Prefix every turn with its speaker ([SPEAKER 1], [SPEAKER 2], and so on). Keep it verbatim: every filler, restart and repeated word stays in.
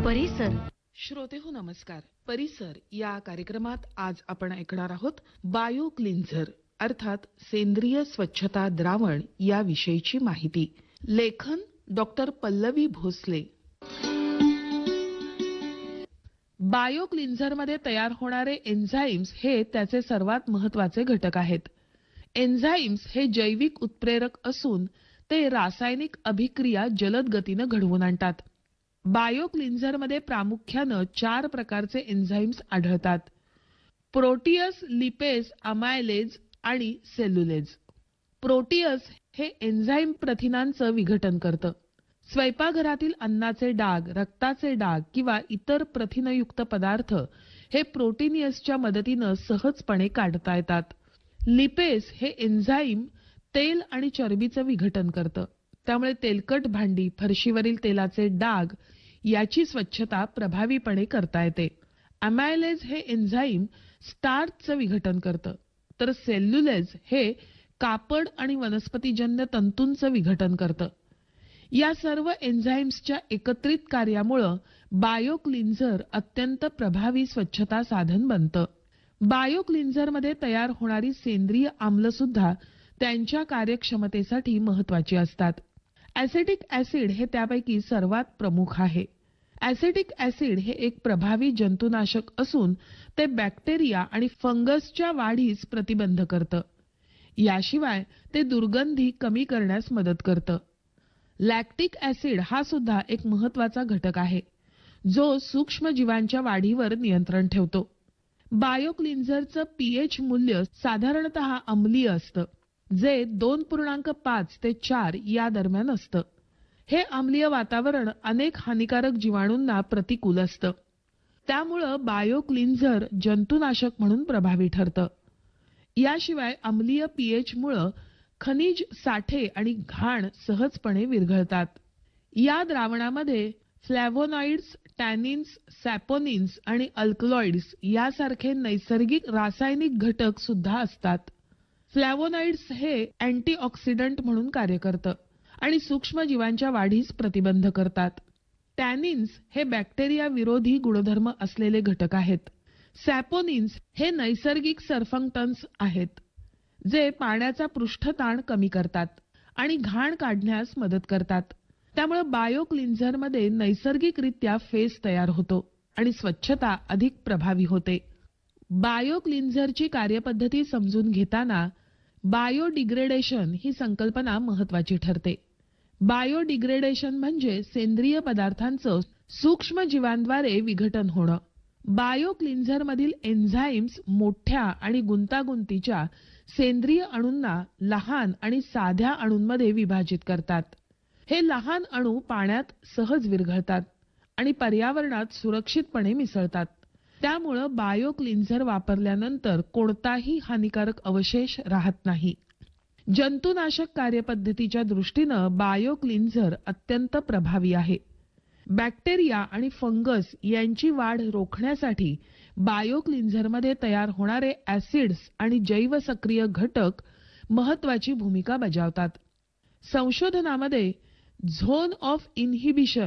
[SPEAKER 1] परिसर.
[SPEAKER 2] श्रोते हो नमस्कार. परिसर या कार्यक्रमात आज आपण ऐकणार आहोत बायो क्लिन्झर अर्थात सेंद्रिय स्वच्छता द्रावण या विषयीची माहिती. लेखन doctor Pallavi Bhosale. Bio cleanser मध्ये तयार होणारे एन्झाईम्स हे त्याचे सर्वात महत्त्वाचे घटक आहेत. एन्झाईम्स हे जैविक उत्प्रेरक असून ते रासायनिक अभिक्रिया जलद गतीने घडवून आणतात. बायो क्लिन्झर मध्ये प्रामुख्याने चार प्रकारचे एन्झाईम्स आढळतात: प्रोटीअस, लिपेज, अमायलेज आणि सेल्युलेज. प्रोटीअस हे एन्झाईम प्रथिनांचं विघटन करतं. स्वयंपाकघरातील अन्नाचे डाग, रक्ताचे डाग किंवा इतर प्रथिनयुक्त पदार्थ हे प्रोटीनियसच्या मदतीने सहजपणे काढता येतात. लिपेज हे एन्झाईम तेल आणि चरबीचं विघटन करतं. त्यामुळे तेलकट भांडी, फरशीवरील तेलाचे डाग याची स्वच्छता प्रभावीपणे करता येते. अमायलेज हे एन्झाईम स्टार्चचं विघटन करतं. तर सेल्युलेज हे कापड आणि वनस्पतीजन्य तंतूंचं विघटन करतं. या सर्व एन्झाईम्सच्या एकत्रित कार्यामुळे बायो क्लिन्झर अत्यंत प्रभावी स्वच्छता साधन बनतं. बायो क्लिन्झर मध्ये तयार होणारी सेंद्रिय आम्ल सुद्धा त्यांच्या कार्यक्षमतेसाठी महत्वाची असतात. ऍसिटिक ऍसिड हे त्यापैकी सर्वात प्रमुख आहे. ऍसिटिक ऍसिड हे एक प्रभावी जंतुनाशक असून ते बॅक्टेरिया आणि फंगसच्या वाढीस प्रतिबंध करतं. याशिवाय ते दुर्गंधी कमी करण्यास मदत करतं. लॅक्टिक ऍसिड हा सुद्धा एक महत्वाचा घटक आहे जो सूक्ष्म जीवांच्या वाढीवर नियंत्रण ठेवतो. बायो क्लिन्झरचं पीएच मूल्य साधारणतः अम्लीय असतं, जे दोन पूर्णांक पाच ते चार या दरम्यान असतं. हे अम्लीय वातावरण अनेक हानिकारक जीवाणूंना प्रतिकूल असतं. त्यामुळं बायो क्लिन्झर जंतुनाशक म्हणून प्रभावी ठरतं. याशिवाय अम्लीय पीएच मुळे खनिज साठे आणि घाण सहजपणे विरघळतात. या द्रावणामध्ये फ्लॅव्होनॉइड्स, टॅनिन्स, सॅपोनिन्स आणि अल्कलॉइड्स यासारखे नैसर्गिक रासायनिक घटक सुद्धा असतात. फ्लॅव्होनॉइड्स हे अँटीऑक्सिडंट म्हणून कार्य करतं आणि सूक्ष्म जीवांच्या वाढीस प्रतिबंध करतात. टॅनिन्स हे बॅक्टेरिया विरोधी गुणधर्म असलेले घटक आहेत. सॅपोनिन्स हे नैसर्गिक सरफंक्टन्स आहेत जे पाण्याचा पृष्ठताण कमी करतात आणि घाण काढण्यास मदत करतात. त्यामुळे बायो क्लिन्झर मध्ये नैसर्गिकरित्या फेस तयार होतो आणि स्वच्छता अधिक प्रभावी होते. बायो क्लिन्झरची कार्यपद्धती समजून घेताना बायोडिग्रेडेशन ही संकल्पना महत्वाची ठरते. बायोडिग्रेडेशन म्हणजे सेंद्रिय पदार्थांचं सूक्ष्म जीवांद्वारे विघटन होणं. बायो क्लिन्झर मधील एन्झाईम्स मोठ्या आणि गुंतागुंतीच्या सेंद्रिय अणूंना लहान आणि साध्या अणूंमध्ये विभाजित करतात. हे लहान अणू पाण्यात सहज विरघळतात आणि पर्यावरणात सुरक्षितपणे मिसळतात. त्यामुळे बायो क्लिन्झर वापरल्यानंतर कोणताही हानिकारक अवशेष राहत नाही. जंतुनाशक कार्यपद्धतीच्या दृष्टीनं बायो क्लिन्झर अत्यंत प्रभावी आहे. बॅक्टेरिया आणि फंगस यांची वाढ रोखण्यासाठी बायो क्लिन्झरमध्ये तयार होणारे ऍसिड्स आणि जैवसक्रिय घटक महत्वाची भूमिका बजावतात. संशोधनामध्ये झोन ऑफ इन्हिबिशन